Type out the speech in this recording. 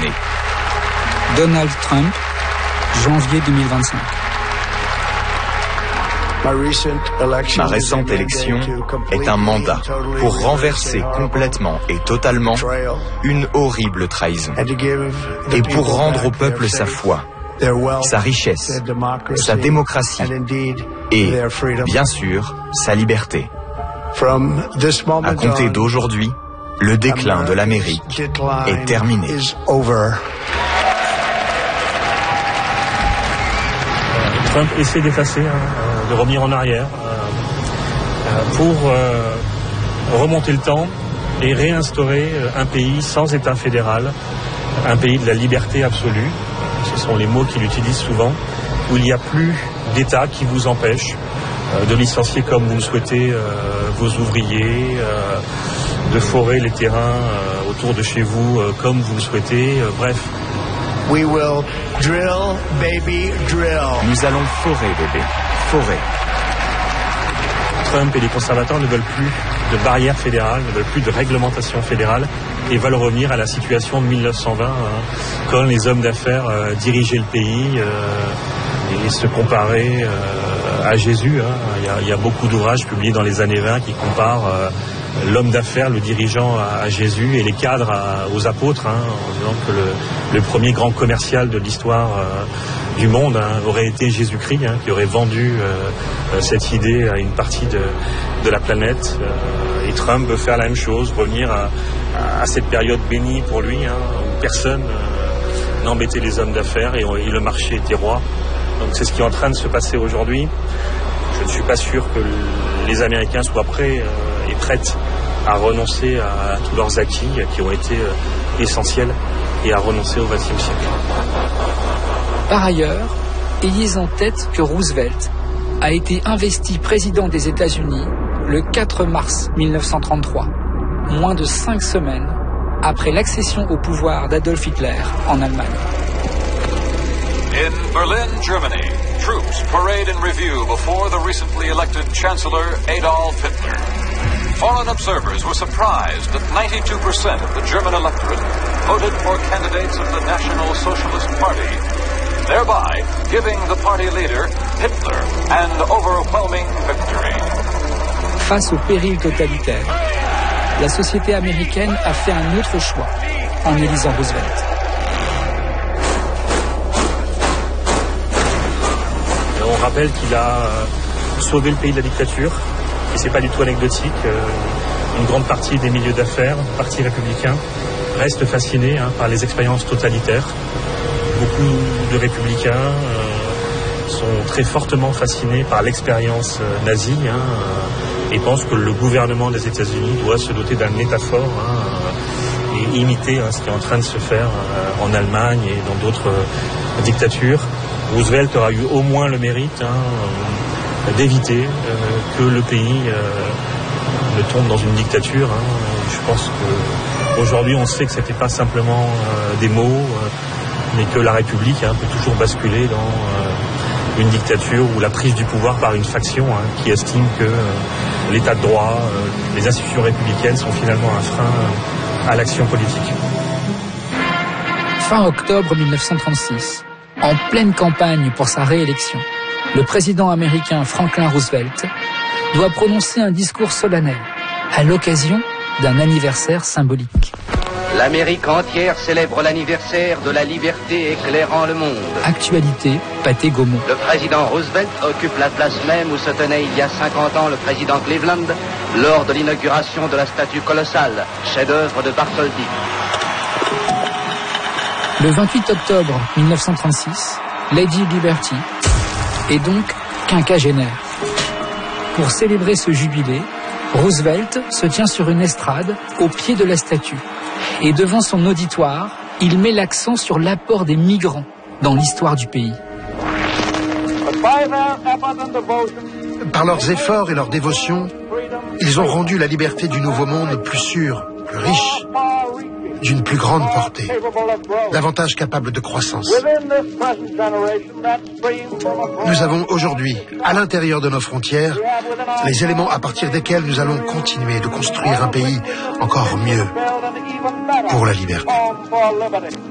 l'année. Donald Trump, janvier 2025. Ma récente élection est un mandat pour renverser complètement et totalement une horrible trahison et pour rendre au peuple sa foi, sa richesse, sa démocratie et, bien sûr, sa liberté. À compter d'aujourd'hui, le déclin de l'Amérique est terminé. Trump essaie d'effacer, de revenir en arrière pour remonter le temps et réinstaurer un pays sans État fédéral, un pays de la liberté absolue. Ce sont les mots qu'il utilise souvent, où il n'y a plus d'État qui vous empêche de licencier comme vous le souhaitez vos ouvriers, de forer les terrains autour de chez vous comme vous le souhaitez, bref. We will drill, baby, drill. Nous allons forer, bébé, forer. Trump et les conservateurs ne veulent plus de barrières fédérales, ne veulent plus de réglementation fédérale et veulent revenir à la situation de 1920, quand les hommes d'affaires dirigeaient le pays et se comparaient à Jésus. Il y a beaucoup d'ouvrages publiés dans les années 20 qui comparent l'homme d'affaires, le dirigeant à Jésus et les cadres aux apôtres, en disant que le premier grand commercial de l'histoire du monde aurait été Jésus-Christ, qui aurait vendu cette idée à une partie de la planète. Et Trump veut faire la même chose, revenir à cette période bénie pour lui, où personne n'embêtait les hommes d'affaires et le marché était roi. Donc c'est ce qui est en train de se passer aujourd'hui. Je ne suis pas sûr que les Américains soient prêts et prêtes à renoncer à tous leurs acquis qui ont été essentiels et à renoncer au XXe siècle. Par ailleurs, ayez en tête que Roosevelt a été investi président des États-Unis le 4 mars 1933, moins de 5 semaines après l'accession au pouvoir d'Adolf Hitler en Allemagne. In Berlin, Germany, troops parade in review before the recently elected Chancellor Adolf Hitler. Foreign observers were surprised that 92% of the German electorate voted for candidates of the National Socialist Party, thereby giving the party leader, Hitler, an overwhelming victory. Face au péril totalitaire, la société américaine a fait un autre choix en élisant Roosevelt. On rappelle qu'il a sauvé le pays de la dictature, et c'est pas du tout anecdotique. Une grande partie des milieux d'affaires, du Parti républicain, restent fascinés par les expériences totalitaires. Beaucoup de républicains sont très fortement fascinés par l'expérience nazie et pensent que le gouvernement des États-Unis doit se doter d'un État fort et imiter ce qui est en train de se faire en Allemagne et dans d'autres dictatures. Roosevelt aura eu au moins le mérite d'éviter que le pays ne tombe dans une dictature. Je pense qu'aujourd'hui on sait que ce n'était pas simplement des mots, mais que la République peut toujours basculer dans une dictature ou la prise du pouvoir par une faction qui estime que l'état de droit, les institutions républicaines sont finalement un frein à l'action politique. Fin octobre 1936, en pleine campagne pour sa réélection, le président américain Franklin Roosevelt doit prononcer un discours solennel à l'occasion d'un anniversaire symbolique. L'Amérique entière célèbre l'anniversaire de la liberté éclairant le monde. Actualité, Pathé Gaumont. Le président Roosevelt occupe la place même où se tenait il y a 50 ans le président Cleveland lors de l'inauguration de la statue colossale, chef-d'œuvre de Bartholdi. Le 28 octobre 1936, Lady Liberty est donc quinquagénaire. Pour célébrer ce jubilé, Roosevelt se tient sur une estrade au pied de la statue. Et devant son auditoire, il met l'accent sur l'apport des migrants dans l'histoire du pays. Par leurs efforts et leur dévotion, ils ont rendu la liberté du Nouveau Monde plus sûre, plus riche, d'une plus grande portée, davantage capable de croissance. Nous avons aujourd'hui, à l'intérieur de nos frontières, les éléments à partir desquels nous allons continuer de construire un pays encore mieux pour la liberté.